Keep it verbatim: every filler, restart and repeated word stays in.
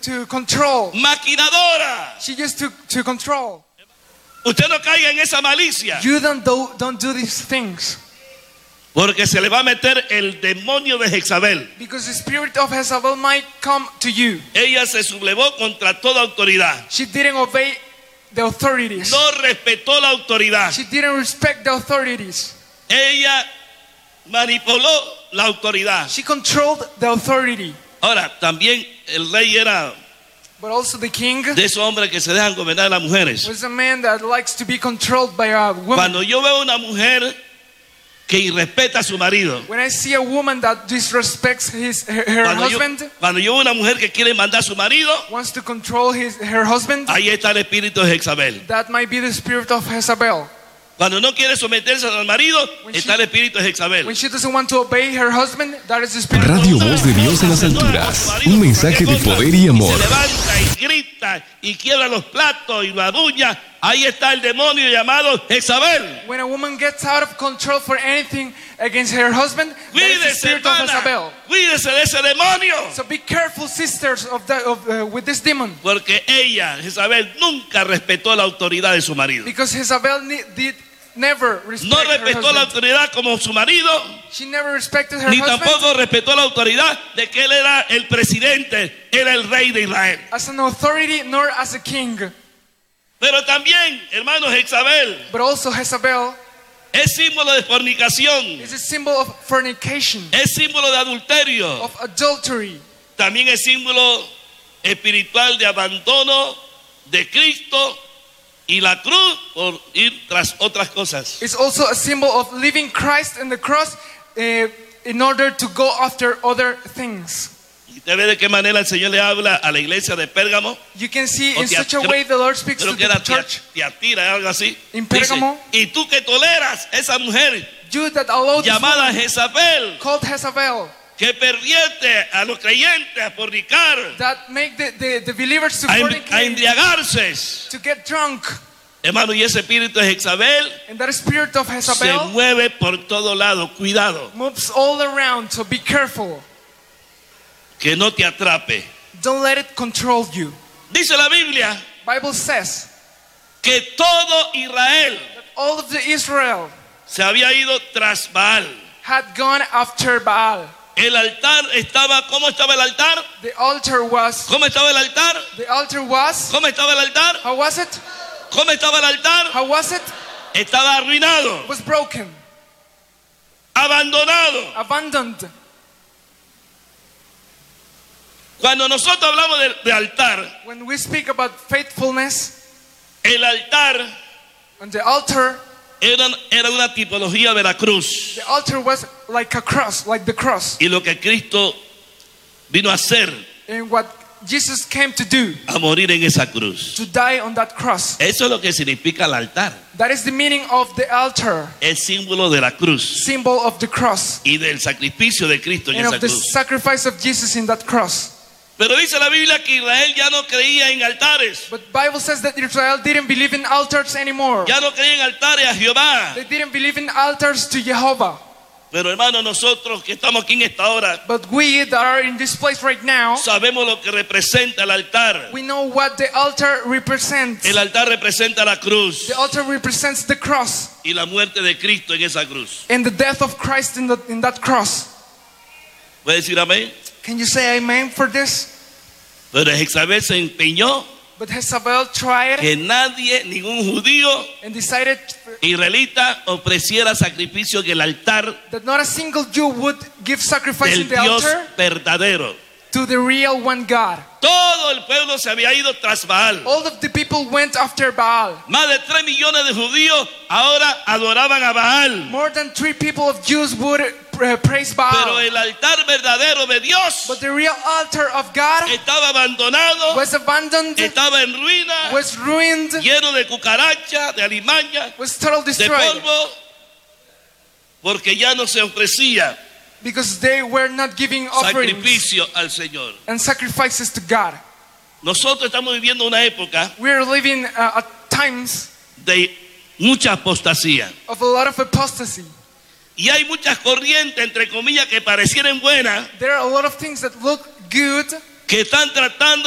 to control. Maquinadora. She used to, to control. Usted no caiga en esa malicia. You don't do, don't do these things. Porque se le va a meter el demonio de Jezabel. Because the spirit of Jezebel might come to you. Ella se sublevó contra toda autoridad. She didn't obey the authorities. No respetó la autoridad. She didn't respect the authorities. Ella manipuló la autoridad. She controlled the authority. Ahora, también el rey era But also the king de esos hombres que se dejan gobernar a las mujeres. was a man that likes to be controlled by a woman. Cuando yo veo una mujer que irrespeta a su marido, When I see a woman that disrespects his her, her cuando yo, husband, cuando yo veo una mujer que quiere mandar a su marido, wants to control his her husband, ahí está el espíritu de Jezabel. that might be the spirit of Jezebel. Cuando no quiere someterse al marido, When está she- el espíritu de Jezabel. When she doesn't want to obey her husband, that is the spirit Radio of Voz de Dios en las alturas. Un mensaje de poder y Y amor. se levanta y grita y quiebra los platos y lo aduña. Ahí está el demonio llamado Jezabel. When a woman gets out of control for anything against her husband, that is the Cuídese, spirit of hermana. Jezebel. Cuídese de ese demonio. So be careful, sisters, of the, of, uh, with this demon. Porque ella, Jezabel, nunca respetó la autoridad de su marido. Because Jezebel ne- did never respect No her respetó la husband. autoridad como su marido, She never respected her ni husband tampoco respetó la autoridad de que él era el presidente, era el rey de Israel. as an authority nor as a king. Pero también, hermanos, Jezabel But also Jezebel es símbolo de fornicación, is a symbol of fornication, es símbolo de adulterio, of adultery. también es símbolo espiritual de abandono de Cristo y la cruz por ir tras otras cosas. It's also a symbol of leaving Christ and the cross uh, in order to go after other things. Y usted ve de qué manera el Señor le habla a la iglesia de Pérgamo. You can see O in tia- such a creo- way the Lord speaks Creo to que the era tia- church. Tiatira, algo así. En Dice, Pérgamo. y tú que toleras esa mujer You that allow this llamada woman Jezabel, called Jezebel que pervierte a los creyentes a fornicar, that make the, the, the believers to a, em- a fornicate, embriagarse. to get drunk. Hermano, y ese espíritu de Jezabel And that spirit of se Jezebel mueve por todo lado. Cuidado, moves all around, so be careful. que no te atrape. Don't let it control you. Dice la Biblia Bible says que todo Israel all of the Israel se había ido tras Baal. had gone after Baal. El altar estaba, ¿cómo estaba el altar? The altar was, ¿Cómo estaba el altar? the altar was, ¿Cómo estaba el altar? how was it? ¿Cómo estaba el altar? How was it? Estaba arruinado, It was broken, abandonado. abandoned. Cuando nosotros hablamos de, de altar, When we speak about faithfulness, el altar on the altar, era, era una tipología de la cruz. the altar was like a cross, like the cross. Y lo que Cristo vino a hacer, And what Jesus came to do, a morir en esa cruz. to die on that cross. Eso es lo que significa el altar. That is the meaning of the altar, Es símbolo de la cruz symbol of the cross, y del sacrificio de Cristo en and esa of the cruz. sacrifice of Jesus in that cross. Pero dice la Biblia que Israel ya no creía en altares. But Bible says that Israel didn't believe in altars anymore. Ya no creía en altares a Jehová. They didn't believe in altars to Jehovah. Pero hermanos, nosotros que estamos aquí en esta hora, But we that are in this place right now, sabemos lo que representa el altar. we know what the altar represents. El altar representa la cruz The altar represents the cross y la muerte de Cristo en esa cruz. and the death of Christ in, the, in that cross. ¿Puede decir amén? Can you say amen for this? Pero Jezabel se empeñó But Jezebel tried que nadie, ningún judío and decided israelita ofreciera sacrificio en el altar that not a single Jew would give sacrifice del in the Dios altar verdadero. to the real one God. Todo el pueblo se había ido tras Baal. All of the people went after Baal. Más de tres millones de judíos ahora adoraban a Baal. More than three people of Jews would uh, praise Pero Baal. el altar verdadero de Dios But the real altar of God estaba abandonado, was abandoned, estaba en ruina, was ruined, lleno de cucaracha, de alimaña, was totally de destroyed polvo, porque ya no se ofrecía because they were not giving offerings sacrificio al Señor. and sacrifices to God. Nosotros estamos viviendo una época We are living uh, at times de mucha apostasía. of a lot of apostasy. Y hay muchas corrientes, entre comillas, que parecieran buenas, There are a lot of things that look good que están tratando